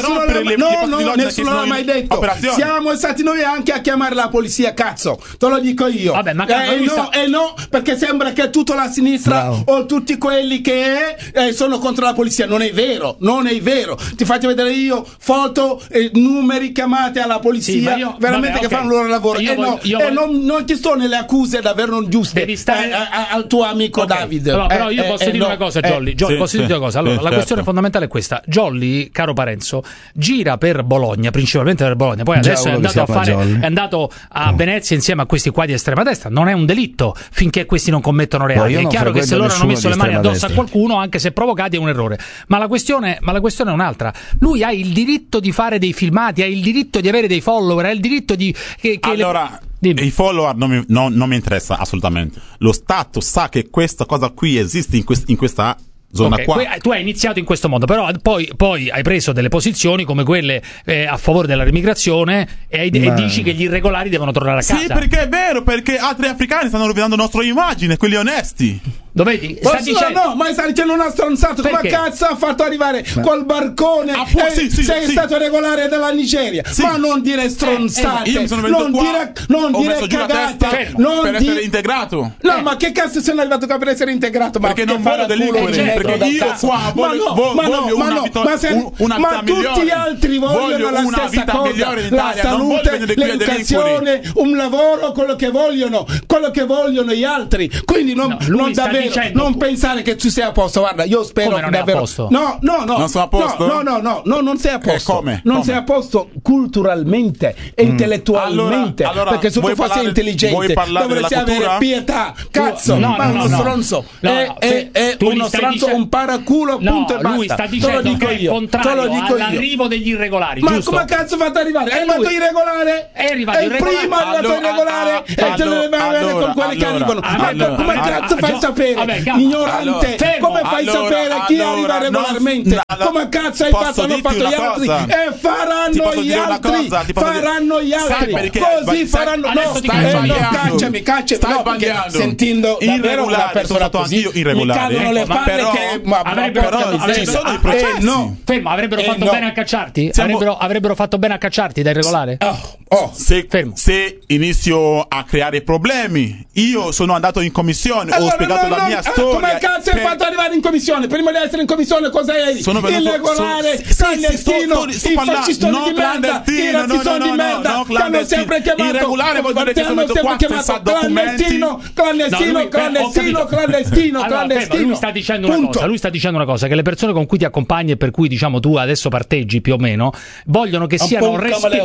nessuno l'ha mai detto. Siamo stati noi anche a chiamare la polizia, cazzo, te lo dico io. Vabbè, ma no, perché sembra che tutta la sinistra o tutti quelli che sono contro la polizia. Non è vero. Ti faccio vedere io foto e numeri chiamate alla polizia che fanno il loro lavoro. Non ti sto nelle accuse davvero non giuste al tuo amico Davide. Però io posso dire una cosa, Jolly, posso dire una cosa. Allora, la questione fondamentale è questa. Jolly, caro Parenzo, gira per Bologna, principalmente per Bologna, poi adesso è andato a Venezia insieme a questi qua di estrema destra. Non è un delitto finché questi non commettono reati. È chiaro che se loro hanno messo le mani addosso a qualcuno, anche se provocati, è un errore. Ma la questione è un'altra. Lui ha il diritto di fare dei filmati, ha il diritto di avere dei follower, ha il diritto di i follower non mi interessa assolutamente. Lo Stato sa che questa cosa qui esiste in questa zona qua. Tu hai iniziato in questo modo, però poi hai preso delle posizioni come quelle a favore della immigrazione e dici che gli irregolari devono tornare a casa. Sì, perché è vero, perché altri africani stanno rovinando la nostra immagine, quelli onesti. Lo vedi? Ma sta dicendo una stronzata. Come cazzo ha fatto arrivare col barcone? Sei stato regolare dalla Nigeria. Ma non dire stronzate. Io mi sono venuto non dire cagate. Per essere integrato. No, ma che cazzo sei arrivato qua per essere integrato? Perché non voglio delinquere. Perché io qua voglio una vita ma tutti gli altri vogliono la stessa cosa. La salute, l'educazione, un lavoro, quello che vogliono gli altri. Quindi non pensare che tu sia a posto. Guarda, io spero non davvero. È a posto? No. Non sono a posto? No, non sei a posto. Come? Non sei a posto culturalmente e intellettualmente. Perché se tu fossi intelligente dovresti avere pietà. Cazzo, ma uno stronzo. È uno stronzo, un paraculo, punto e basta. Lui sta dicendo che è contrario all'arrivo degli irregolari. Ma come cazzo fate arrivare? È arrivato irregolare? È arrivato irregolare. Il primo è arrivato irregolare e te lo devi avere con quelli che arrivano. Come cazzo fai sapere? Ignorante, come fai sapere chi arriva regolarmente? Come cazzo hai fatto? Hanno fatto gli altri e faranno gli altri. Così faranno. Cacciami. Stai sbagliando. Sentendo davvero una persona così mi cadono le palle però ci sono i processi. Fermo, avrebbero fatto bene a cacciarti? Avrebbero fatto bene a cacciarti da irregolare? Se inizio a creare problemi, io sono andato in commissione, ho spiegato la mia storia. Come cazzo hai fatto arrivare in commissione? Prima di essere in commissione cosa eri? Illegolare, clandestino, i fascistoni di merda, i razzisoni di merda, che hanno sempre chiamato irregolare, vuol dire che sono venuto qua senza documenti. Clandestino. Lui sta dicendo una cosa, che le persone con cui ti accompagni e per cui diciamo tu adesso parteggi più o meno, vogliono che siano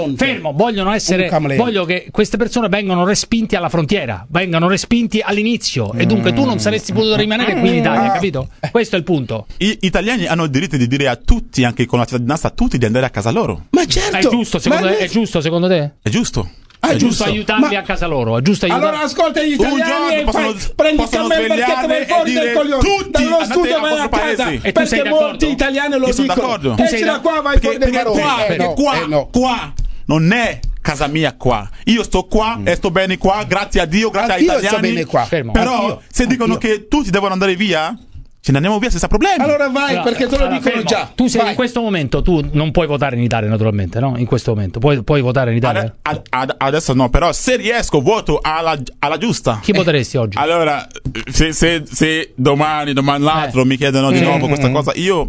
voglio che queste persone vengano respinti alla frontiera, vengano respinti all'inizio e dunque tu non saresti potuto rimanere qui in Italia, capito? Questo è il punto. Gli italiani hanno il diritto di dire a tutti, anche con la cittadinanza, a tutti di andare a casa loro. Ma certo! È giusto secondo te? È giusto. È giusto aiutarli a casa loro. È giusto aiutarli. Allora ascolta gli italiani e prendi il cammello perché te vai fuori del coglione. Dallo studio vai a casa. Perché molti italiani lo dicono. Esci da qua, vai fuori del marone. Qua non è casa mia qua. Io sto qua e sto bene qua, grazie a Dio, grazie agli italiani. Io sto bene qua. Però se dicono che tutti devono andare via, ce ne andiamo via senza problemi. Allora vai, perché te lo dicono già. Tu sei in questo momento, tu non puoi votare in Italia naturalmente, no? In questo momento puoi votare in Italia? Adesso no, però se riesco voto alla giusta. Chi voteresti oggi? Allora, se domani l'altro mi chiedono di nuovo questa cosa, io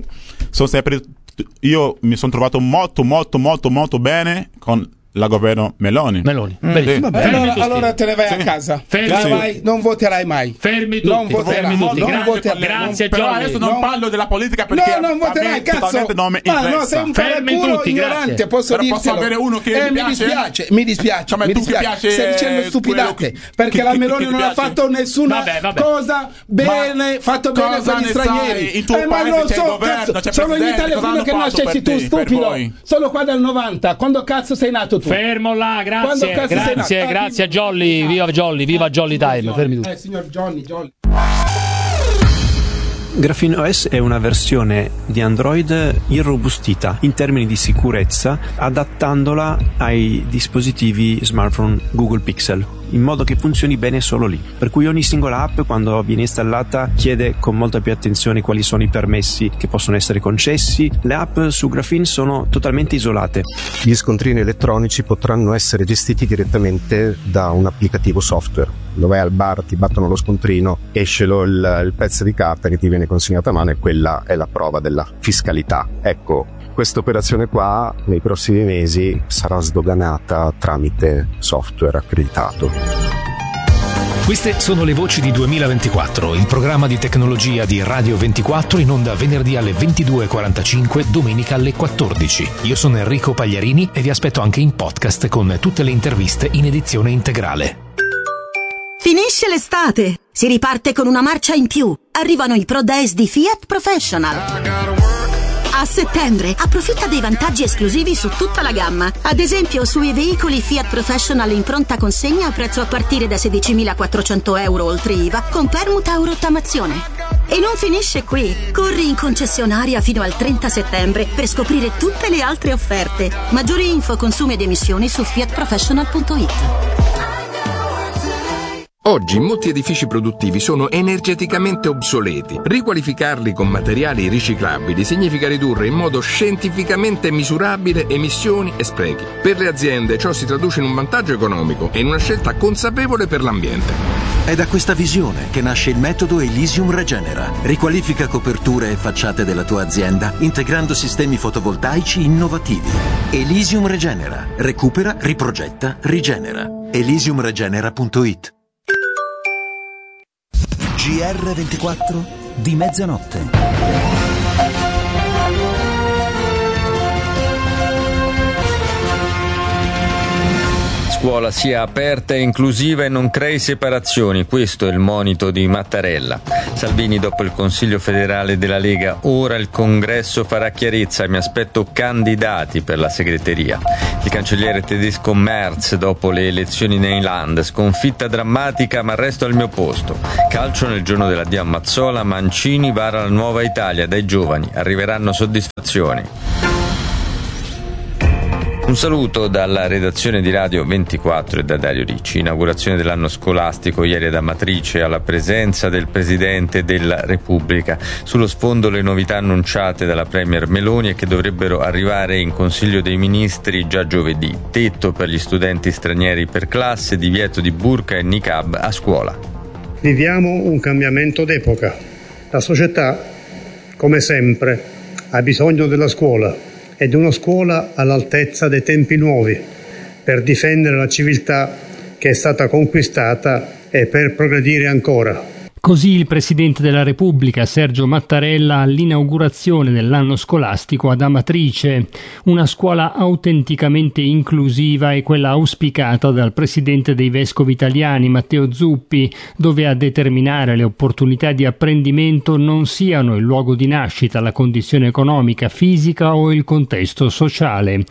mi sono trovato molto bene con la governo Meloni. Sì. Allora te ne vai a casa. Non voterai mai. Fermi tutti. Grazie Giorgio. Adesso non parlo della politica perché non voterai, cazzo. Non mi interessa. Sei un paraculo ignorante, posso avere uno che mi dispiace. Stai dicendo stupidate perché la Meloni non ha fatto nessuna cosa bene, fatto bene per gli stranieri. In tuo paese c'è il governo, c'è sono in Italia fino che nascesti tu, stupido. Sono qua dal 90. Quando cazzo sei nato? Fermo là, grazie a Jolly, viva Jolly Time. Fermi tutti. Signor Jolly. Graphene OS è una versione di Android irrobustita in termini di sicurezza, adattandola ai dispositivi smartphone Google Pixel, in modo che funzioni bene solo lì. Per cui ogni singola app, quando viene installata, chiede con molta più attenzione quali sono i permessi che possono essere concessi. Le app su Graphene sono totalmente isolate. Gli scontrini elettronici potranno essere gestiti direttamente da un applicativo software. Lo vai al bar, ti battono lo scontrino, esce il pezzo di carta che ti viene consegnato a mano e quella è la prova della fiscalità. Ecco, questa operazione qua nei prossimi mesi sarà sdoganata tramite software accreditato. Queste sono le voci di 2024, il programma di tecnologia di Radio 24 in onda venerdì alle 22.45, domenica alle 14. Io sono Enrico Pagliarini e vi aspetto anche in podcast con tutte le interviste in edizione integrale. Finisce l'estate, si riparte con una marcia in più. Arrivano i Pro Days di Fiat Professional. A settembre approfitta dei vantaggi esclusivi su tutta la gamma. Ad esempio sui veicoli Fiat Professional in pronta consegna a prezzo a partire da 16.400 euro oltre IVA con permuta o rottamazione. E non finisce qui. Corri in concessionaria fino al 30 settembre per scoprire tutte le altre offerte. Maggiori info, consumi ed emissioni su fiatprofessional.it. Oggi molti edifici produttivi sono energeticamente obsoleti. Riqualificarli con materiali riciclabili significa ridurre in modo scientificamente misurabile emissioni e sprechi. Per le aziende ciò si traduce in un vantaggio economico e in una scelta consapevole per l'ambiente. È da questa visione che nasce il metodo Elysium Regenera. Riqualifica coperture e facciate della tua azienda integrando sistemi fotovoltaici innovativi. Elysium Regenera. Recupera, riprogetta, rigenera. Elysiumregenera.it. GR24 di mezzanotte. Scuola sia aperta e inclusiva e non crei separazioni, questo è il monito di Mattarella. Salvini dopo il Consiglio federale della Lega, ora il Congresso farà chiarezza, mi aspetto candidati per la segreteria. Il cancelliere tedesco Merz dopo le elezioni nei Land, sconfitta drammatica ma resto al mio posto. Calcio nel giorno dell'addio a Mazzola, Mancini vara la nuova Italia, dai giovani arriveranno soddisfazioni. Un saluto dalla redazione di Radio 24 e da Dario Ricci. Inaugurazione dell'anno scolastico ieri ad Amatrice alla presenza del Presidente della Repubblica. Sullo sfondo le novità annunciate dalla Premier Meloni e che dovrebbero arrivare in Consiglio dei Ministri già giovedì. Tetto per gli studenti stranieri per classe, divieto di burqa e niqab a scuola. Viviamo un cambiamento d'epoca. La società, come sempre, ha bisogno della scuola. E di una scuola all'altezza dei tempi nuovi, per difendere la civiltà che è stata conquistata e per progredire ancora. Così il Presidente della Repubblica, Sergio Mattarella, all'inaugurazione dell'anno scolastico ad Amatrice. Una scuola autenticamente inclusiva è quella auspicata dal Presidente dei Vescovi Italiani, Matteo Zuppi, dove a determinare le opportunità di apprendimento non siano il luogo di nascita, la condizione economica, fisica o il contesto sociale.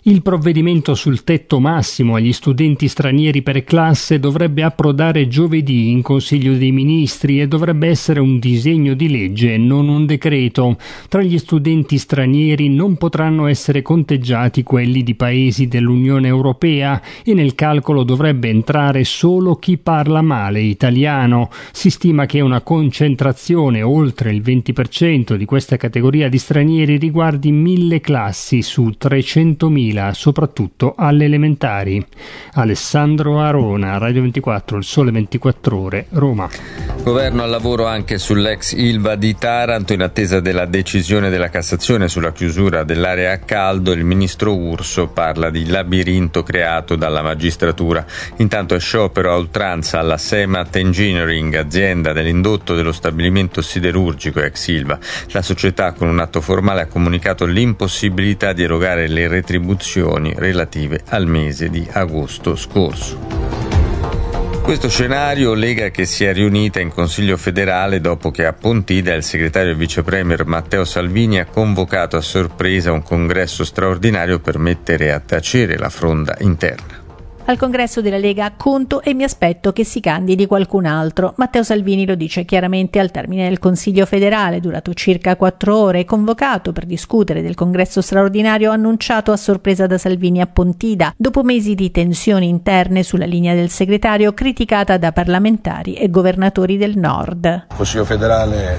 Il provvedimento sul tetto massimo agli studenti stranieri per classe dovrebbe approdare giovedì in Consiglio dei Ministri e dovrebbe essere un disegno di legge, non un decreto. Tra gli studenti stranieri non potranno essere conteggiati quelli di paesi dell'Unione Europea e nel calcolo dovrebbe entrare solo chi parla male italiano. Si stima che una concentrazione oltre il 20% di questa categoria di stranieri riguardi 1.000 classi su 300.000, soprattutto alle elementari. Alessandro Arona, Radio 24, Il Sole 24 Ore, Roma. Governo al lavoro anche sull'ex Ilva di Taranto. In attesa della decisione della Cassazione sulla chiusura dell'area a caldo, il ministro Urso parla di labirinto creato dalla magistratura. Intanto è sciopero a oltranza alla Semat Engineering, azienda dell'indotto dello stabilimento siderurgico ex Ilva. La società con un atto formale ha comunicato l'impossibilità di erogare le retribuzioni relative al mese di agosto scorso. Questo scenario Lega che si è riunita in Consiglio federale dopo che a Pontida il segretario e vice premier Matteo Salvini ha convocato a sorpresa un congresso straordinario per mettere a tacere la fronda interna. Al congresso della Lega conto e mi aspetto che si candidi qualcun altro. Matteo Salvini lo dice chiaramente al termine del Consiglio federale, durato circa 4 ore, convocato per discutere del congresso straordinario annunciato a sorpresa da Salvini a Pontida, dopo mesi di tensioni interne sulla linea del segretario criticata da parlamentari e governatori del Nord. Il Consiglio federale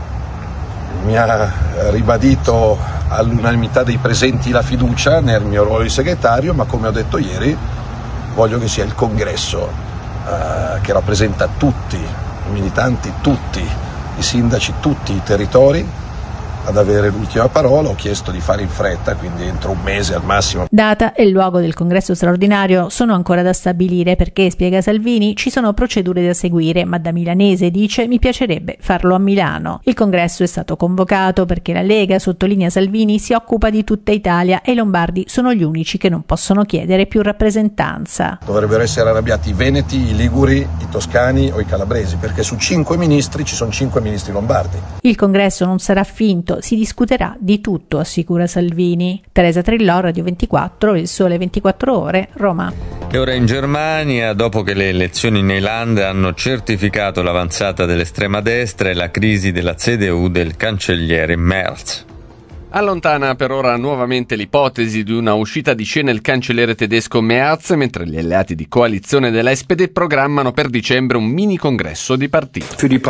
mi ha ribadito all'unanimità dei presenti la fiducia nel mio ruolo di segretario, ma come ho detto ieri voglio che sia il congresso che rappresenta tutti i militanti, tutti i sindaci, tutti i territori ad avere l'ultima parola. Ho chiesto di fare in fretta, quindi entro un mese al massimo. Data e luogo del congresso straordinario sono ancora da stabilire perché, spiega Salvini, ci sono procedure da seguire, ma da milanese dice mi piacerebbe farlo a Milano. Il congresso è stato convocato perché la Lega, sottolinea Salvini, si occupa di tutta Italia e i lombardi sono gli unici che non possono chiedere più rappresentanza. Dovrebbero essere arrabbiati i veneti, i liguri, i toscani o i calabresi, perché su 5 ministri ci sono 5 ministri lombardi. Il congresso non sarà finto, si discuterà di tutto, assicura Salvini. Teresa Trillò, Radio 24, Il Sole 24 Ore, Roma. E ora in Germania, dopo che le elezioni nei Land hanno certificato l'avanzata dell'estrema destra e la crisi della CDU del cancelliere Merz. Allontana per ora nuovamente l'ipotesi di una uscita di scena il cancelliere tedesco Merz, mentre gli alleati di coalizione della SPD programmano per dicembre un mini congresso di partito.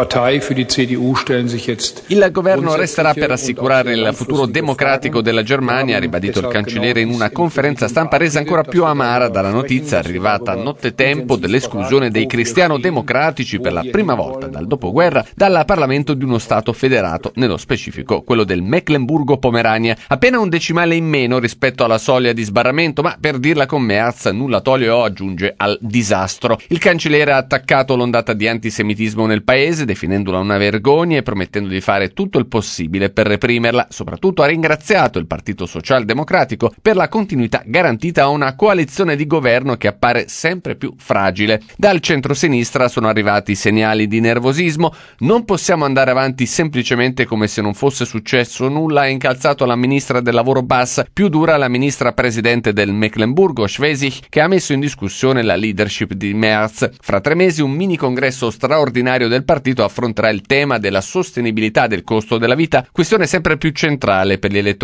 Il governo resterà per assicurare il futuro democratico della Germania, ha ribadito il cancelliere in una conferenza stampa resa ancora più amara dalla notizia arrivata nottetempo dell'esclusione dei cristiano-democratici per la prima volta dal dopoguerra dal Parlamento di uno Stato federato, nello specifico quello del Mecklenburgo-Pomerania, appena un decimale in meno rispetto alla soglia di sbarramento, ma per dirla con Merz nulla toglie o aggiunge al disastro. Il cancelliere ha attaccato l'ondata di antisemitismo nel paese, definendola una vergogna e promettendo di fare tutto il possibile per reprimerla. Soprattutto ha ringraziato il Partito Socialdemocratico per la continuità garantita a una coalizione di governo che appare sempre più fragile. Dal centro-sinistra sono arrivati segnali di nervosismo. Non possiamo andare avanti semplicemente come se non fosse successo nulla, ha incalzato la ministra del lavoro Bass, più dura la ministra presidente del Meckenburgo Schwesig, che ha messo in discussione la leadership di Merz. Fra 3 mesi un mini congresso straordinario del partito affronterà il tema della sostenibilità del costo della vita, questione sempre più centrale per gli elettori